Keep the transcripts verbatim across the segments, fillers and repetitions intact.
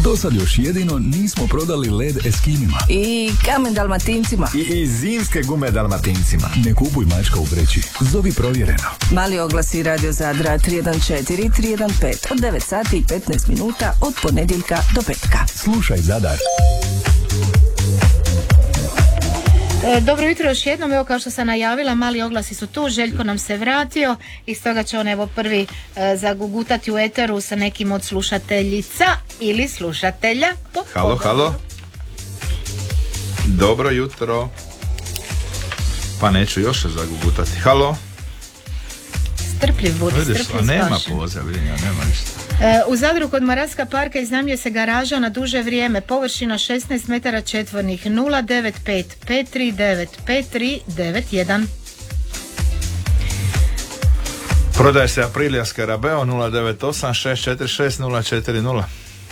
Do sad još jedino nismo prodali led Eskimima. I kamen Dalmatincima. I, i zimske gume Dalmatincima. Ne kupuj mačka u vreći. Zovi provjereno. Mali oglasi Radio Zadra tri jedan četiri tri jedan pet od devet sati i petnaest minuta od ponedjeljka do petka. Slušaj Zadar. E, dobro jutro još jednom, evo kao što sam najavila, mali oglasi su tu, Željko nam se vratio i stoga će on evo prvi e, zagugutati u eteru sa nekim od slušateljica ili slušatelja. Po, halo, po, halo. Dobro jutro. Pa neću još zagugutati. Halo. Strpljiv budi, Vidiš, strpljiv nema spašen. pozavljenja, nema ništa. E, u Zadru kod Moravska parka iznajmljuje se garaža na duže vrijeme, površina šesnaest metara četvornih, nula devet pet pet tri devet pet tri devet jedan. Prodaje se Aprilia Scarabeo nula devet osam šest četiri šest nula četiri nula.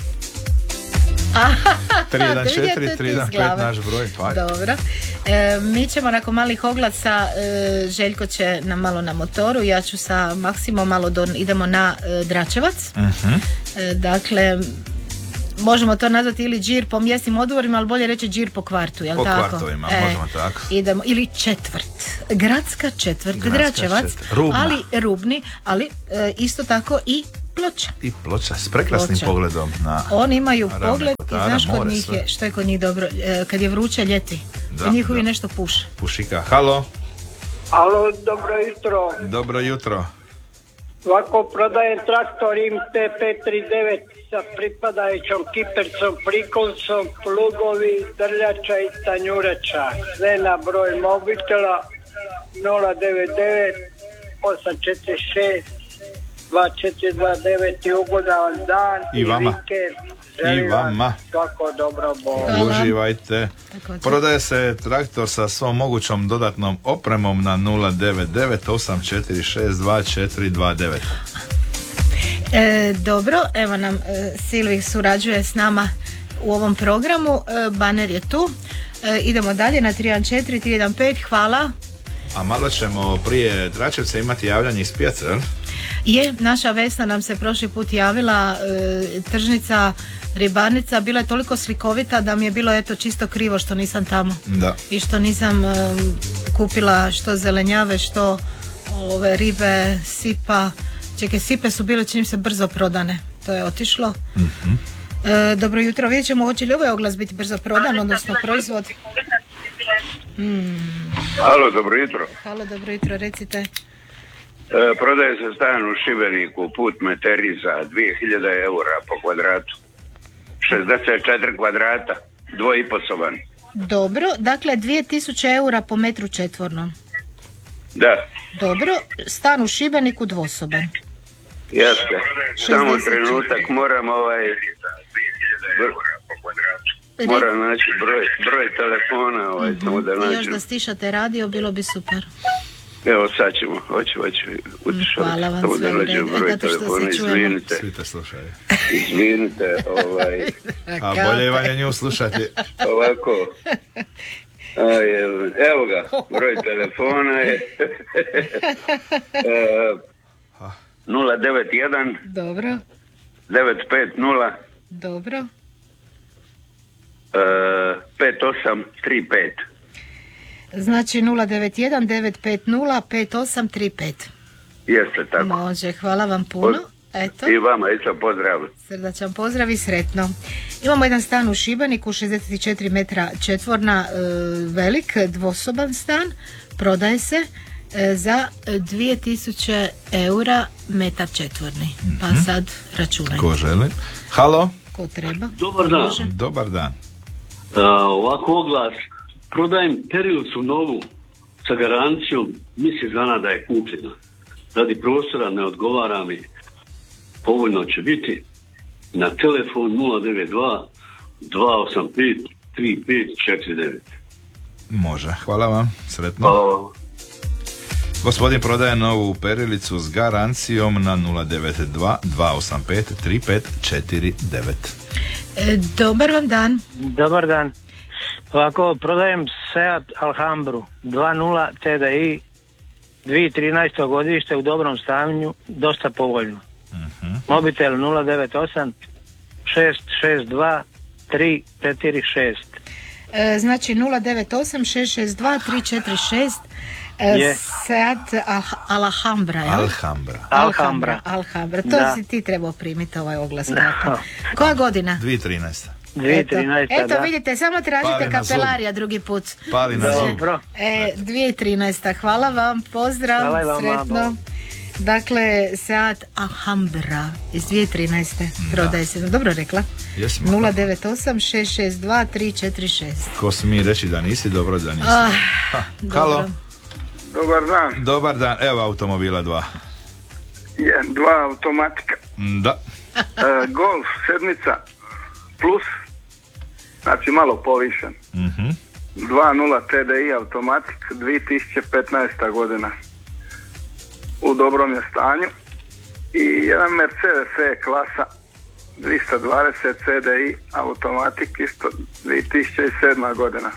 tri jedan četiri tri jedan pet naš broj. Pa. Dobro. E, mi ćemo nakon malih oglasa, e, Željko će nam malo na motoru, ja ću sa Maksimom malo do, idemo na e, Dračevac. Uh-huh. E, dakle, možemo to nazvati ili džir po mjesnim odvorima, ali bolje reći džir po kvartu, jel po tako? Po kvartovima, e, možemo tako. Idemo, ili četvrt, gradska četvrt, Gradska Dračevac, četvrt. Rubna. ali rubni, ali e, isto tako i Ploča. I Ploča s prekrasnim Ploča. Pogledom na Oni imaju ravne pogled Kotara, i znaš kod more, njih sve. je, što je kod njih dobro, e, kad je vruće ljeti, Da, kod njihovi da. nešto puše. Pušika. Halo. Alo, dobro jutro. Dobro jutro. Ovako prodajem traktor I M T pet tri devet sa pripadajućom kipercom, prikolcom, plugovi, drljača i tanjurača. Sve na broj mobitela nula devet devet osam četiri šest dva četiri dva devet i ugodan dan I vama. vikend. I Želim vam vama. svako dobro Bog. Hvala. Uživajte. Također. Prodaje se traktor sa svom mogućom dodatnom opremom na nula devet devet osam četiri šest dva četiri dva devet. E, dobro, evo nam e, Silvi surađuje s nama u ovom programu, e, baner je tu, e, idemo dalje na tri jedan četiri tri jedan pet, hvala. A malo ćemo prije Dračevca imati javljanje iz pijace, jel? Je, naša Vesna nam se prošli put javila, e, tržnica ribarnica, bila je toliko slikovita da mi je bilo eto čisto krivo što nisam tamo. Da. I što nisam e, kupila što zelenjave, što ove ribe, sipa. Čekaj, sipe su bile čini se brzo prodane, to je otišlo. Mm-hmm. E, dobro jutro, vidjet ćemo hoće li ovaj oglas biti brzo prodan, odnosno proizvod. Hmm. Halo, dobro jutro. Halo, dobro jutro, recite. E, prodaje se stan u Šibeniku, put Meteri za dvije hiljade eura po kvadratu. šezdeset četiri kvadrata, dvojiposoban. Dobro, dakle dvije tisuće eura po metru četvornom. Da, Dobro, stan u Šibeniku dvosoban. jeste. Samo šezdeset trenutak moram ovaj... Moram naći broj, broj telefona, ovaj, Mhm. samo da I još nađem. da stišate radio, bilo bi super. Evo sad ćemo, hoću, hoću, utišati. Hvala vam, Samo sve da u nađem redu. broj Zato što se telefona, čujemo. izvinite. Svi te slušaju. Izvinite, ovaj... A bolje vam je nju slušati. Ovako. A, evo, evo ga, broj telefona je e, nula devet jedan Dobro, devet pet nula dobro. e, pet osam tri pet. Znači nula devet jedan devet pet nula pet osam tri pet. Jeste tako. Može, hvala vam puno. Eto, I vama isto pozdrav. srdačan pozdrav i sretno. Imamo jedan stan u Šibeniku, šezdeset četiri metra četvorna, e, velik, dvosoban stan, prodaje se e, za dvije tisuće eura metar četvorni. Pa sad računajte. Ko želi? Halo? Ko treba? Dobar dan. Može. Dobar dan. A, ovako oglas, prodajem perilicu novu sa garancijom mjesec dana da je kupljena. Radi prostora ne odgovara mi, povoljno će biti, na telefon nula devet dva dva osam pet tri pet četiri devet. Može, hvala vam, sretno. Hvala. Gospodin prodaje novu perilicu s garancijom na nula devet dva dva osam pet tri pet četiri devet. E, dobar vam dan. Dobar dan. Ovako, prodajem Seat Alhambru dva nula T D I dvije tisuće trinaesto godište u dobrom stanju, dosta povoljno. Uh-huh. Mobitel nula devet osam šest šest dva tri četiri šest. E, znači nula devet osam šest šest dva tri četiri šest. E, Seat Alhambra, jel? Alhambra. Alhambra. Alhambra. To Da. si ti trebao primiti ovaj oglas. Da. Koja godina? dvije tisuće trinaesta. dvije tisuće trinaesta. Eto, da. vidite, samo tražite Pali na zub. kapelarija drugi put. Pali na zub. Dobro. E, dvije tisuće trinaesta. Hvala vam, pozdrav, Hvala i vama, sretno. bol. Dakle, Seat Alhambra iz dvije tisuće trinaeste. Prodaje se. Dobro rekla. Jesmo. nula devet osam šest šest dva tri četiri šest. Ko smije reći da nisi, dobro da nisi. Ah, Ha, dobro. halo. Dobar dan. Dobar dan, evo automobila dva. Je, dva automatika. Da. E, Golf sedmica plus, znači malo povišen. Mhm. dva nula T D I automatik, dvije tisuće petnaesta godina. U dobrom je stanju. I jedan Mercedes E klasa dvjesto dvadeset C D I automatik, isto dvije tisuće sedma godina.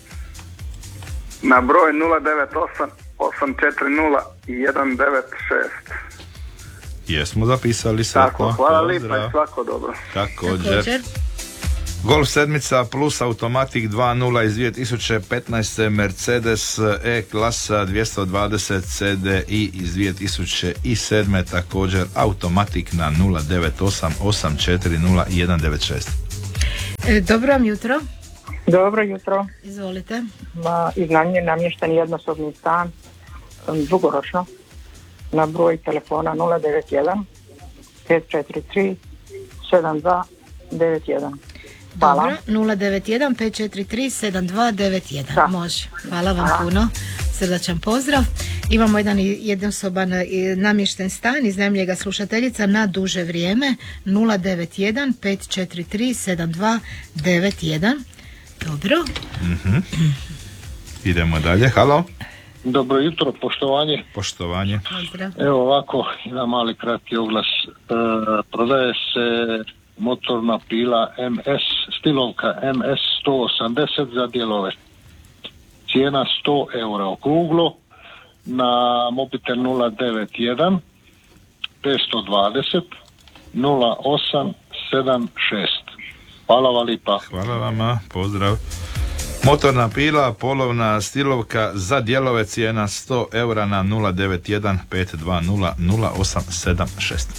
Na broj nula devet osam osam četiri nula jedan devet šest. Jesmo zapisali sve. Tako, hvala lipa i svako dobro. Također. Također. Golf sedmica plus automatik dva nula iz dvije tisuće petnaeste. Mercedes E klasa dvjesto dvadeset C D I iz dvije tisuće sedme. Također automatik na nula devet osam osam četiri nula jedan devet šest. E, dobro vam jutro. Dobro jutro. Izvolite. Ma, iznajmljen namješten jednosobni stan, um, dugoročno, na broj telefona nula devet jedan pet četiri tri sedam dva devet jedan. Hvala. Dobro, nula devet jedan pet četiri tri sedam dva devet jedan. Da. Može. Hvala vam Hvala. puno. Srdačan pozdrav. Imamo jedan jednosoban e, namješten stan, iznajmljuje ga slušateljica na duže vrijeme. nula devet jedan pet četiri tri sedam dva devet jedan. Dobro. Mhm. Idemo dalje, halo. Dobro jutro, poštovanje. Poštovanje. Pozdrav. Evo ovako, jedan mali kratki oglas. E, prodaje se motorna pila M S, stilovka M S sto osamdeset za dijelove. Cijena sto eura okruglo, na mobitel nula devet jedan petsto dvadeset nula osam sedam šest. Hvala vam lipa. Hvala vama, pozdrav. Motorna pila, polovna stilovka za dijelove, cijena sto eura na nula devet jedan pet dva nula nula osam sedam šest.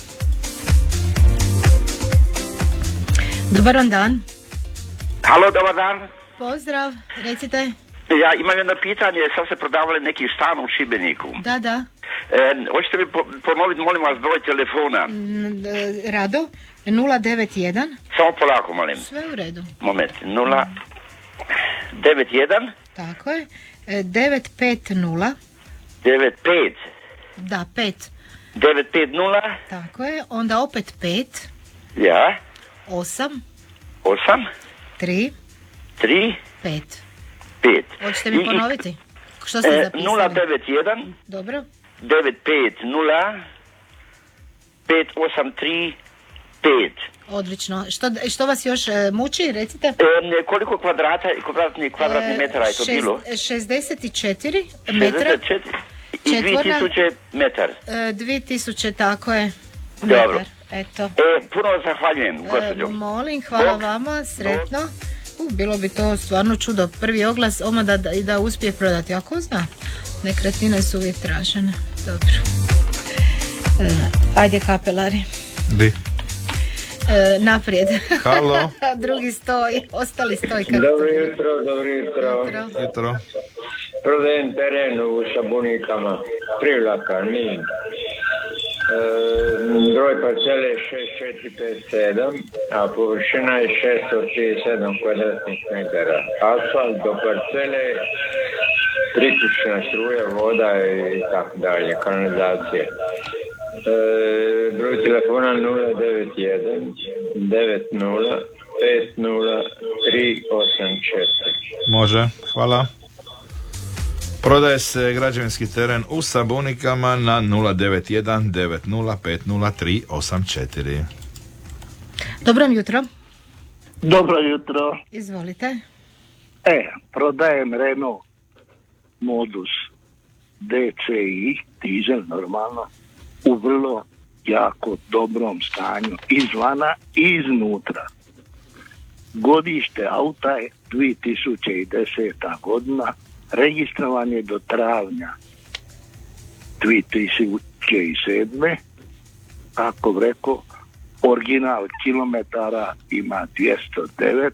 Dobar vam dan. Halo, dobar dan. Pozdrav. Recite. Ja imam jedno pitanje, sad se prodavali neki stan u Šibeniku. Da, da. E, hoćete mi po- ponoviti, molim vas, broj telefona? Mm, e, Rado. nula devet jedan. Samo polako, molim. Sve u redu. Moment. nula devet jedan Tako je. E, devet pet nula. devet pet Da, pet. devet pet nula Tako je. Onda opet pet. ja, Osam. osam Tri. tri Pet. pet. Hoćete mi I- i- ponoviti? Što ste E, zapisali? nula devet jedan Dobro. devet pet nula pet osam tri pet. Odlično. Što, što vas još e, muči, recite? E, koliko kvadrata i kvadratnih kvadratnih metara je to šest- bilo? šezdeset četiri metra. šezdeset četiri i dvije Četvorna. tisuće metar. E, dvije tisuće, tako je. Dobro. Metar. Eto. E, puno vam zahvaljujem, gospođo. E, molim, hvala Bog. vama, sretno. U, bilo bi to stvarno čudo. Prvi oglas, oma da, da, i da uspije prodati. Ako zna, nekretnine su uvijek tražene. Dobro. E, ajde, kapelari. Di? E, naprijed. Halo. Drugi stoji, ostali stoji. kako Dobro to- jutro, dobro jutro. Jutro. Jutro. Prodajem teren u Sabunikama, Privlaka, Nin. E, broj parcele je šest četiri pet sedam, a površina je šesto trideset sedam kvadratnih metara. Asfalt do parcele, priključna struja, voda i tako dalje, kanalizacija. E, broj telefona nula devet jedan devet nula pet nula tri osam četiri. Može, hvala. Prodaje se građevinski teren u Sabunikama na nula devet jedan devet nula pet nula tri osam četiri. Dobro jutro. Dobro jutro. Izvolite. E, prodajem Renault Modus D C I, dizel normalno, u vrlo jako dobrom stanju izvana i iznutra. Godište auta je dvije tisuće deseta godina, registrovan je do travnja dvije tisuće sedme. Kako bi rekao, original kilometara ima dvjesto devet.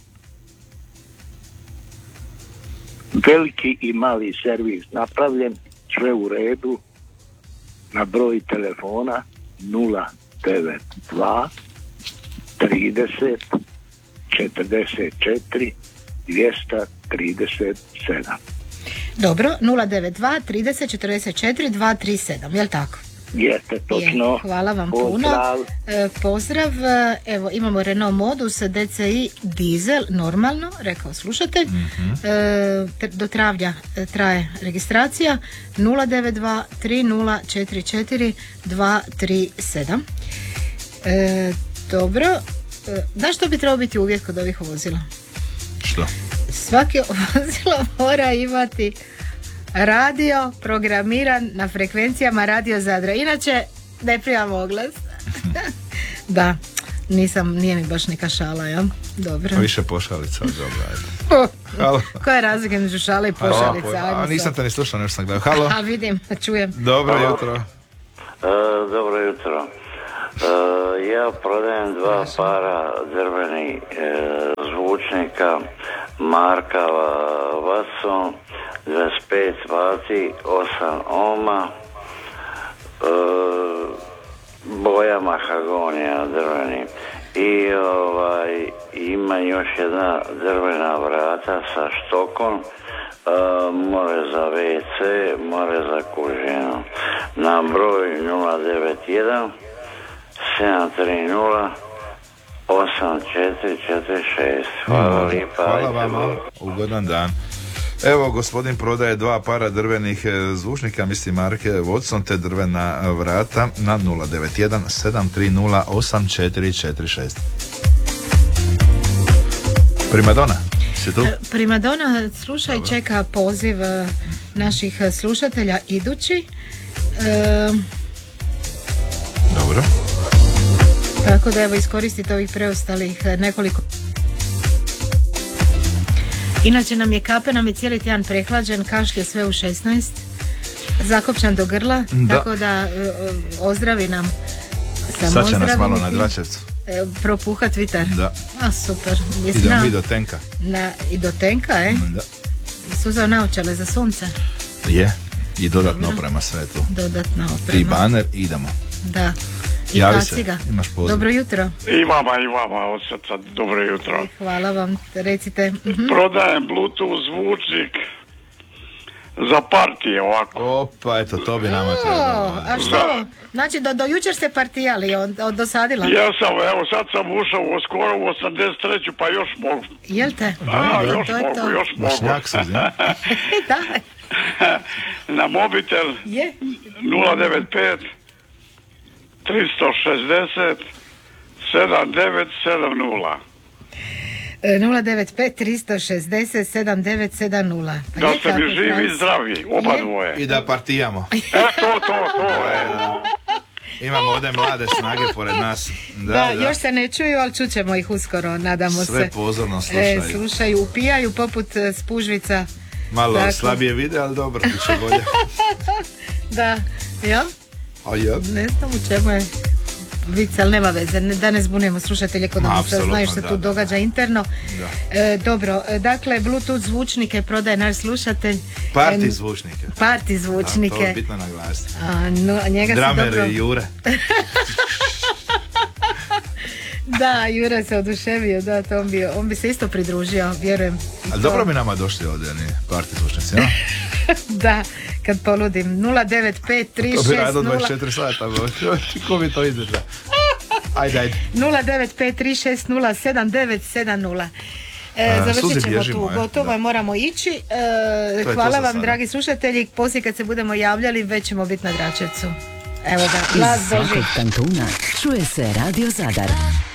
Veliki i mali servis napravljen, sve u redu, na broj telefona nula devet dva trideset četrdeset četiri dvjesto trideset sedam. Dobro, nula devet dva trideset četrdeset četiri dvjesto trideset sedam, jel tako? Jeste, točno. Je, hvala vam pozdrav. puno. E, pozdrav. Evo, imamo Renault Modus D C I dizel, normalno, rekao slušatelj. Mm-hmm. E, do travnja traje registracija nula devet dva tri nula četiri četiri dva tri sedam. E, dobro. E, znaš što bi trebao biti uvjet kod ovih vozila? Što? Svaki vozilo mora imati radio programiran na frekvencijama Radio Zadra. Inače, ne primam oglas. Da, nisam, nije mi baš neka šala, jel? Dobro. A više pošalica, dobro, ajde. Halo. Koja je razlika između šale i pošalica? A, a nisam te ni slušao, nešto sam gledao. Halo. A vidim, čujem. Dobro Halo. jutro. E, dobro jutro. E, ja prodajem dva para drvenih e, zvučnika marka Watson, dvadeset pet vati, osam ohma, e, boja mahagonija drveni. I ovaj, ima još jedna drvena vrata sa štokom, e, more za ve ce, more za kužinu. Na broj nula devet jedan sedam tri nula osam četiri četiri šest. Hvala lijepa. Hvala vama, ugodan dan. Evo, gospodin prodaje dva para drvenih zvučnika, mislim marke Watson, te drvena vrata na nula devet jedan sedam tri nula osam četiri četiri šest. Primadona, si tu? Primadona sluša i čeka poziv naših slušatelja idući. E... Dobro. Tako da evo iskoristite ovih preostalih nekoliko. Inače nam je kape, nam je cijeli tjedan prehlađen, kašlje sve u šesnaest, zakopčan do grla, da. Tako da ozdravi nam. Sad će nas malo na Dračevcu. Propuha Twitter. Da. A super. Idemo mi do tenka. Na, I do tenka, e? Da. Suzao naočale za sunce. Je. I dodatno oprema sve tu. Dodatna oprema. I baner, idemo. Da. I javi se, kaciga. Imaš poziv. Dobro jutro. I vama, i vama od srca, dobro jutro. Hvala vam, recite. Mhm. Prodajem Bluetooth zvučnik za partije ovako. Opa, eto, to bi nama trebalo. A što? Znači, do, do jučer ste partijali, od, od dosadila? Ja sam, evo, sad sam ušao u skoro u osamdeset treću pa još mogu. Jel te? A, još to mogu, to. još mogu. Da. Na mobitel je nula devet pet tristo šezdeset sedam devet sedam nula. nula devet pet tristo šezdeset sedam devet sedam nula. Pa da ste mi živi i zdravi, oba dvoje. I da partijamo. E, to, to, to. Imamo ovdje mlade snage pored nas. Da, da, da. još se ne čuju, ali čućemo ih uskoro, nadamo Sve se. Sve pozorno slušaju. E, slušaju, upijaju poput e, spužvica. Malo dakle. slabije vide, ali dobro, bit će bolje. Da, jel? A jel? Ne znam u čemu je vic, ali nema veze, ne, da ne zbunimo slušatelje kod da se znaju što se tu da, događa da. interno. Da. E, dobro, dakle, Bluetooth zvučnike prodaje naš slušatelj. Party e, zvučnike. Party zvučnike. Da, to je bitno naglasiti. A, no, njega Dramer se dobro... i Jure. Da, Jure se oduševio, da, to on bi, on bi se isto pridružio, vjerujem. Ali dobro bi nama došli ovdje, ni party zvučnici, ja? Da, kad ponudim nula devet pet tri šest nula. To bi rado dvadeset četiri sata, ko bi to izdržao? Ajde, ajde. nula devet pet tri šest nula sedam devet sedam nula. E, A, završit ćemo bježimo, tu, je. gotovo je, moramo ići. E, hvala vam, dragi slušatelji, poslije kad se budemo javljali, već ćemo biti na Dračevcu. Evo ga, glas Boži. Iz svakog kantuna čuje se Radio Zadar.